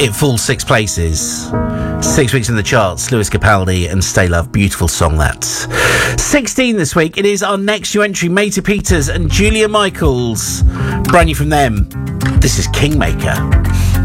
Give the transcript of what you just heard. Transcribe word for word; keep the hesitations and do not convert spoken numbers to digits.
It falls six places. Six weeks in the charts. Lewis Capaldi and Stay Love. Beautiful song, that. sixteen this week. It is our next new entry. Mater Peters and Julia Michaels. Brand new from them. This is Kingmaker.